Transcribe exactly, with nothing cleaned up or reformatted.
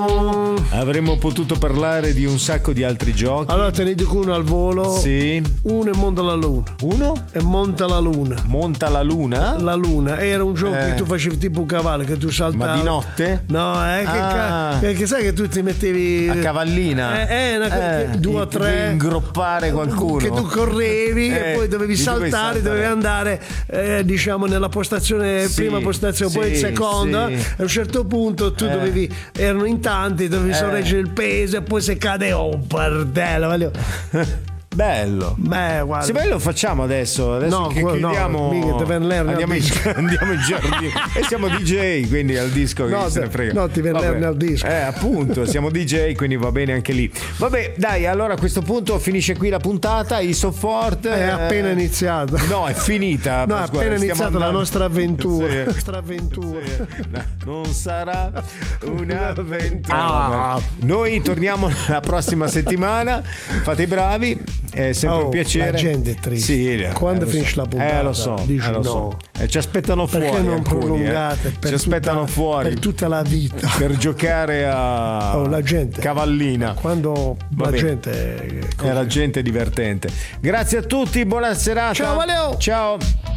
Oh. Avremmo potuto parlare di un sacco di altri giochi. Allora te ne dico uno al volo. Sì. Uno è Monta la Luna. Uno? È Monta la Luna. Monta la Luna? La Luna. Era un gioco Eh. che tu facevi tipo un cavallo, che tu saltavi. Ma di notte? No, eh, che, Ah. ca- che sai che tu ti mettevi A cavallina? Eh, eh, una- Eh, due o ti tre. dovevi ingroppare qualcuno. Che tu correvi Eh, e poi dovevi li dovevi saltare, saltare. dovevi andare eh, diciamo nella postazione, Sì, prima postazione, poi sì, in seconda. sì. A un certo punto tu Eh. dovevi, erano in tanti, dovevi Eh. sorreggere il peso e poi se cade, oh pardello, voglio. Bello. Beh, guarda. Se bello facciamo adesso, adesso No, che quello no, chiudiamo mica te ven l'ernia andiamo, al in, disco. andiamo in giardino e siamo D J, quindi al disco che No, se ne te- frega. no, ti ven Vabbè. l'ernia al disco. Eh, appunto, siamo D J, quindi va bene anche lì. Vabbè, dai, allora a questo punto finisce qui la puntata, i Soffort È appena iniziata. No, è finita. No, è Pasquale, appena stiamo iniziata la andando. nostra avventura. Sì. La nostra avventura. No, non sarà un'avventura. Ah. Noi torniamo la prossima settimana. Fate i bravi, è sempre Oh, un piacere. la gente è triste. Sì, eh, Quando eh, lo finisce so. la puntata, Eh, lo so, dici eh, lo so. no. Eh, ci aspettano fuori. Perché non alcuni, prolungate? eh. Per Ci aspettano tutta- fuori per tutta la vita. per giocare a Oh, la gente. cavallina. Quando Va la bene. gente è È la gente divertente. Grazie a tutti, buona serata. Ciao, Valeo. Ciao.